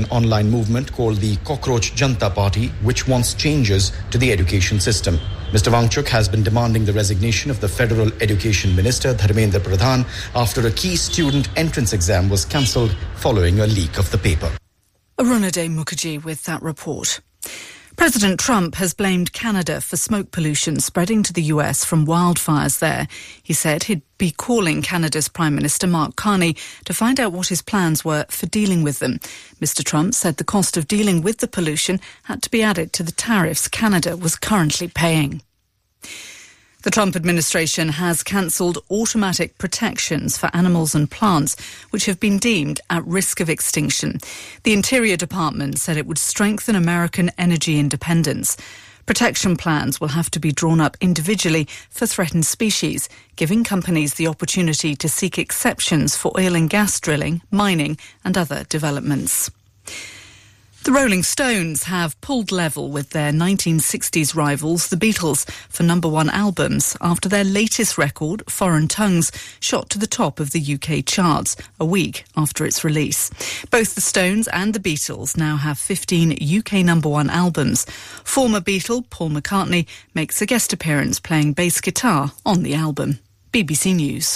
An online movement called the Cockroach Janta Party, which wants changes to the education system. Mr. Wangchuk has been demanding the resignation of the Federal Education Minister, Dharmendra Pradhan, after a key student entrance exam was cancelled following a leak of the paper. Arunade Mukherjee with that report. President Trump has blamed Canada for smoke pollution spreading to the US from wildfires there. He said he'd be calling Canada's Prime Minister Mark Carney to find out what his plans were for dealing with them. Mr. Trump said the cost of dealing with the pollution had to be added to the tariffs Canada was currently paying. The Trump administration has cancelled automatic protections for animals and plants which have been deemed at risk of extinction. The Interior Department said it would strengthen American energy independence. Protection plans will have to be drawn up individually for threatened species, giving companies the opportunity to seek exceptions for oil and gas drilling, mining and other developments. The Rolling Stones have pulled level with their 1960s rivals, the Beatles, for #1 albums after their latest record, Foreign Tongues, shot to the top of the UK charts a week after its release. Both the Stones and the Beatles now have 15 UK #1 albums. Former Beatle Paul McCartney makes a guest appearance playing bass guitar on the album. BBC News.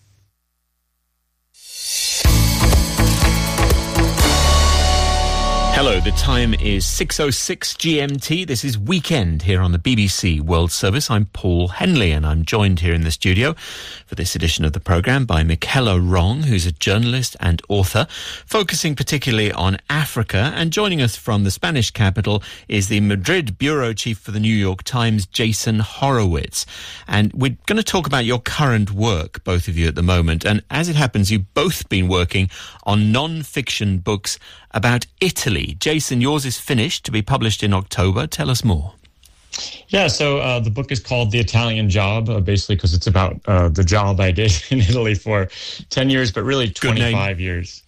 Hello, the time is 6:06 GMT. This is Weekend here on the BBC World Service. I'm Paul Henley and I'm joined here in the studio for this edition of the programme by Michaela Wrong, who's a journalist and author, focusing particularly on Africa. And joining us from the Spanish capital is the Madrid bureau chief for the New York Times, Jason Horowitz. And we're going to talk about your current work, both of you at the moment. And as it happens, you've both been working on non-fiction books about Italy. Jason, yours is finished to be published in October. Tell us more. Yeah, so the book is called The Italian Job, basically because it's about the job I did in Italy for 10 years, but really 25 years.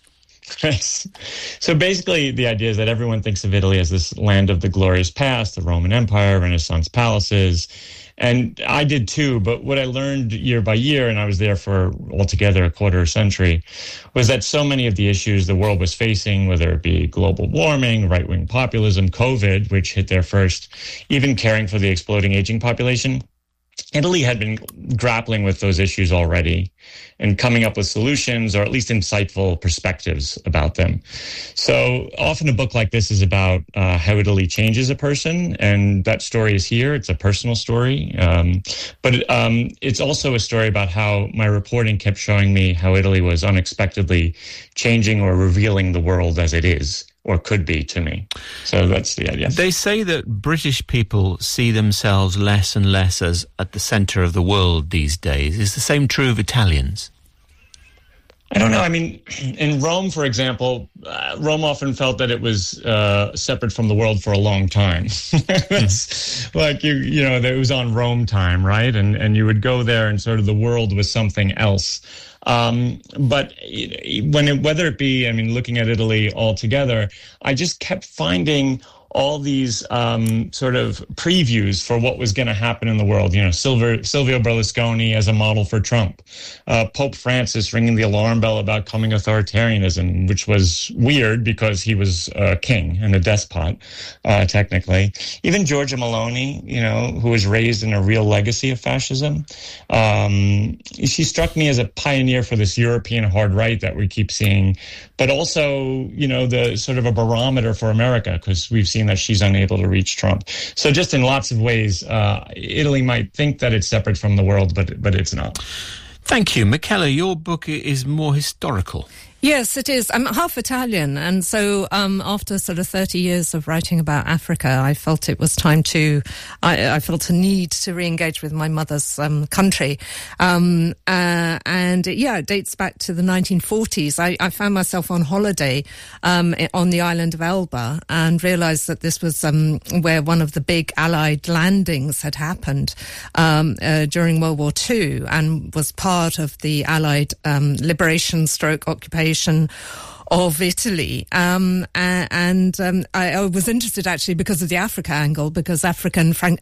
So basically the idea is that everyone thinks of Italy as this land of the glorious past, the Roman Empire, Renaissance palaces. And I did too, but what I learned year by year, and I was there for altogether a quarter century, was that so many of the issues the world was facing, whether it be global warming, right-wing populism, COVID, which hit there first, even caring for the exploding aging population, Italy had been grappling with those issues already and coming up with solutions or at least insightful perspectives about them. So often a book like this is about how Italy changes a person, and that story is here. It's a personal story. But it's also a story about how my reporting kept showing me how Italy was unexpectedly changing or revealing the world as it is, or could be to me. So that's the idea. They say that British people see themselves less and less as at the centre of the world these days. Is the same true of Italians? I don't know. I mean, in Rome, for example, Rome often felt that it was separate from the world for a long time. It's like, you know, that it was on Rome time, right? And you would go there and sort of the world was something else. But whether it be, I mean, looking at Italy altogether, I just kept finding all these sort of previews for what was going to happen in the world. You know, Silvio Berlusconi as a model for Trump, Pope Francis ringing the alarm bell about coming authoritarianism, which was weird because he was a king and a despot, technically. Even Giorgia Meloni, you know, who was raised in a real legacy of fascism. She struck me as a pioneer for this European hard right that we keep seeing, but also, you know, the sort of a barometer for America, because we've seen that she's unable to reach Trump. So just in lots of ways, Italy might think that it's separate from the world, but it's not. Thank you. Michaela, your book is more historical. Yes, it is. I'm half Italian, and so after sort of 30 years of writing about Africa, I felt it was time to, I felt a need to re-engage with my mother's country. And yeah, it dates back to the 1940s. I found myself on holiday on the island of Elba and realized that this was where one of the big Allied landings had happened during World War II and was part of the Allied liberation / occupation invasion of Italy. I was interested actually because of the Africa angle, because Frank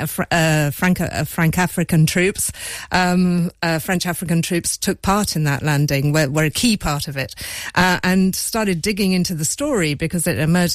African troops, French African troops took part in that landing, were a key part of it, and started digging into the story because it emerged